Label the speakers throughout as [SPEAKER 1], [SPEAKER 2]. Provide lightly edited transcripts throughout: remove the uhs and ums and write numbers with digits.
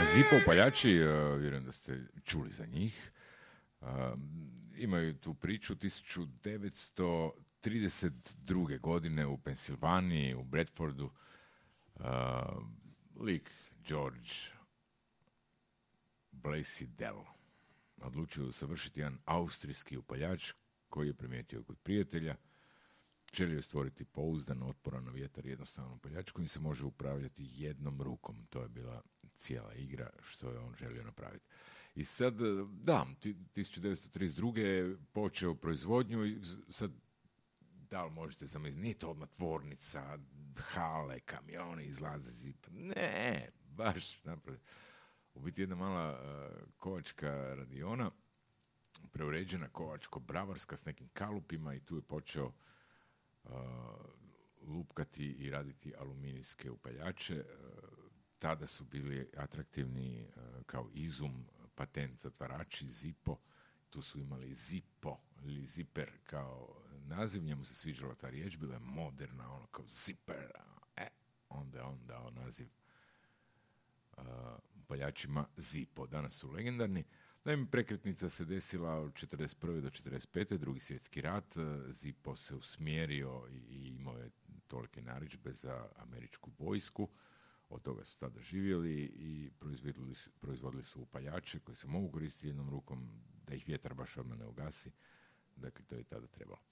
[SPEAKER 1] Zippo upaljači, vjerujem da ste čuli za njih, imaju tu priču 1932. godine u Pensilvaniji, u Bradfordu, lik George Blaisdell odlučio usavršiti jedan austrijski upaljač koji je primijetio kod prijatelja. Želio je stvoriti pouzdan, otporan na vjetar jednostavan upaljač kojim se može upravljati jednom rukom. To je bila cijela igra što je on želio napraviti. I sad, da, 1932. je počeo proizvodnju i sad, da li možete zamisliti, nije to odmah tvornica, hale, kamioni, izlaze zip. Ne, baš napraviti. U biti jedna mala kovačka radiona, preuređena kovačko-bravarska s nekim kalupima i tu je počeo lupkati i raditi aluminijske upaljače. Tada su bili atraktivni kao izum, patent zatvarači, Zippo. Tu su imali Zippo ili Zipper kao naziv, njemu se sviđala ta riječ, bila je moderna, ono kao Zipper. Onda je on dao naziv upaljačima Zippo. Danas su legendarni. Naime, prekretnica se desila od 1941. do 1945. Drugi svjetski rat. Zippo se usmjerio i imao je tolike narudžbe za američku vojsku. Od toga su tada živjeli i proizvodili su upaljače koji se mogu koristiti jednom rukom, da ih vjetar baš odmah ne ugasi. Dakle, to je tada trebalo.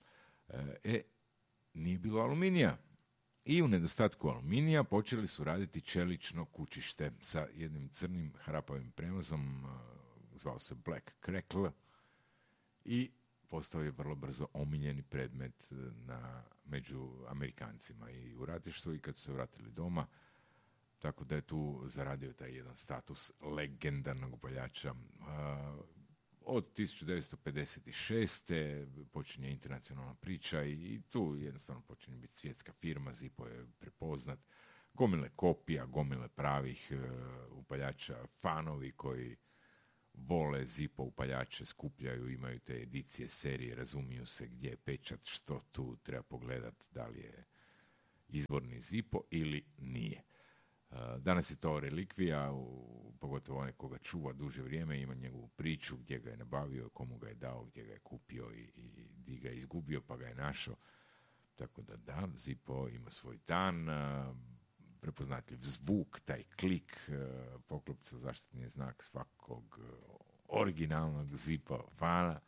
[SPEAKER 1] Nije bilo aluminija. I u nedostatku aluminija počeli su raditi čelično kućište sa jednim crnim hrapavim premazom, zvao se Black Crackle, i postao je vrlo brzo omiljeni predmet među Amerikancima i u ratištu i kad su se vratili doma, tako da je tu zaradio taj jedan status legendarnog upaljača. Od 1956. počinje internacionalna priča i tu jednostavno počinje biti svjetska firma. Zippo je prepoznat. Gomile kopija, gomile pravih upaljača, fanovi koji vole Zippo upaljače, skupljaju, imaju te edicije, serije, razumiju se gdje je pečat, što tu treba pogledati, da li je izvorni Zippo ili nije. Danas je to relikvija, pogotovo onaj koga čuva duže vrijeme, ima njegovu priču gdje ga je nabavio, komu ga je dao, gdje ga je kupio i gdje ga je izgubio pa ga je našao. Tako da, Zippo ima svoj dan, prepoznatljiv zvuk, taj klik, poklopca, zaštitni je znak svakog originalnog Zippo fana.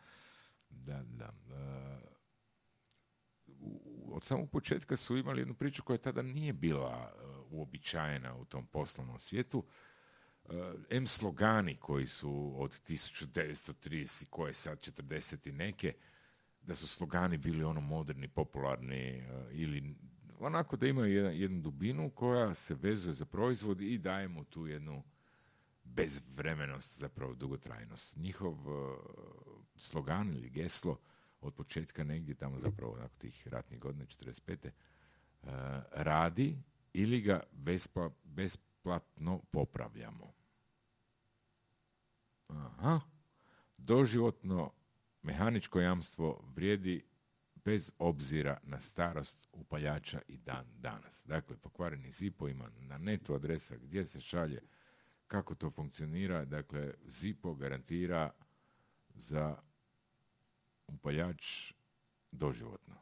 [SPEAKER 1] Od samog početka su imali jednu priču koja tada nije bila uobičajena u tom poslovnom svijetu. Slogani koji su od 1930 koje sad 40 i neke, da su slogani bili ono moderni, popularni ili onako da imaju jednu dubinu koja se vezuje za proizvod i daje mu tu jednu bezvremenost, zapravo dugotrajnost. Njihov slogan ili geslo od početka negdje tamo zapravo nakon tih ratnih godina 45. Radi ili ga besplatno popravljamo. Doživotno mehaničko jamstvo vrijedi bez obzira na starost upaljača i dan danas. Dakle, pokvareni Zippo ima na netu adresa gdje se šalje, kako to funkcionira. Dakle, Zippo garantira za upaljač doživotno.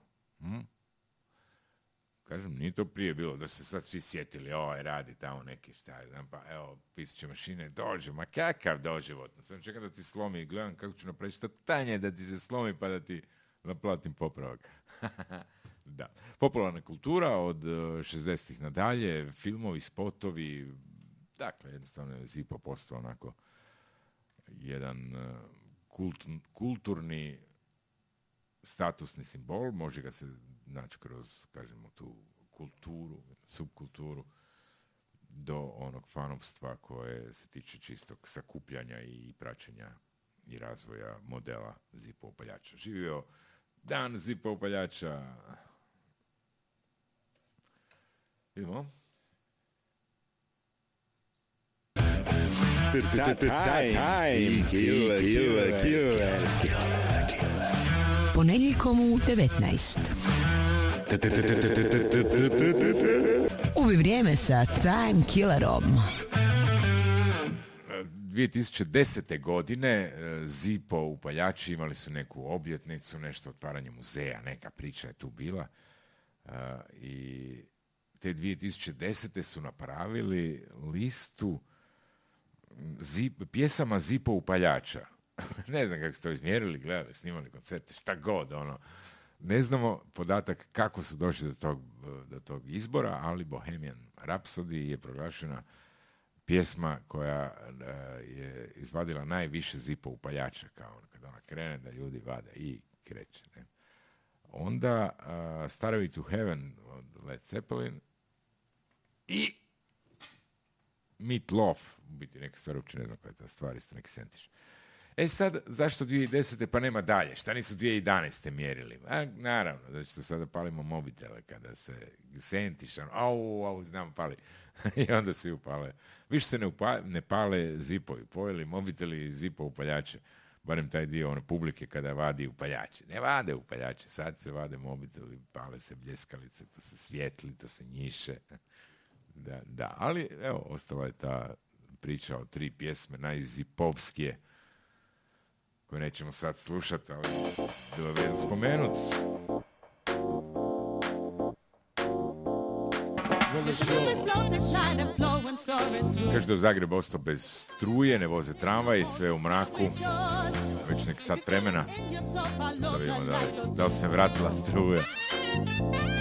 [SPEAKER 1] Kažem, nije to prije bilo da se sad svi sjetili, radi tamo neki pa evo, pisaće mašine, dođe, ma kakav doživotno, sam čekam da ti slomi i gledam kako ću napraviti što tanje da ti se slomi pa da ti naplatim popravak. Da. Popularna kultura od 60-ih nadalje, filmovi, spotovi, dakle, jednostavno je Zippo postao onako jedan kulturni statusni simbol, može ga se naći kroz, kažemo, tu kulturu, subkulturu, do onog fanovstva koje se tiče čistog sakupljanja i praćenja i razvoja modela Zippo upaljača. Živio dan Zippo upaljača. Idemo.
[SPEAKER 2] Time killer.
[SPEAKER 3] Ponedjeljkom u 19. Ubi vrijeme sa Time Killerom.
[SPEAKER 1] 2010. godine Zipo upaljači imali su neku obljetnicu, nešto otvaranje muzeja, neka priča je tu bila. I te 2010. su napravili listu pjesama Zipo upaljača. Ne znam kako su to izmjerili, gledali, snimali koncerte, šta god, ono. Ne znamo podatak kako su došli do tog izbora, ali Bohemian Rhapsody je proglašena pjesma koja je izvadila najviše Zipo upaljača, kao kada ona krene da ljudi vade i kreće. Ne? Onda Starway to Heaven od Led Zeppelin i Meat Loaf, u biti neka stvar, uopće ne znam koja je ta stvar, isto neki sentiš. Sad, zašto 2010. pa nema dalje? Šta nisu 2011. mjerili? Naravno, zato što sada palimo mobitele kada se sentiš, znam pali. I onda svi upale. Više se ne pale zipovi, pojeli mobiteli Zipo upaljače. Barem taj dio one publike kada vadi upaljače. Ne vade upaljače, sad se vade mobiteli, pale se bljeskalice, to se svijetli, to se njiše. Da, ali evo, ostala je ta priča o 3 pjesme, najzipovskije, koje nećemo sad slušati, ali bilo bi jedan spomenut. Kaže da u Zagrebu ostao bez struje, ne voze tramvaj, sve u mraku, već neki sat vremena, da vidimo da li se vratila struja.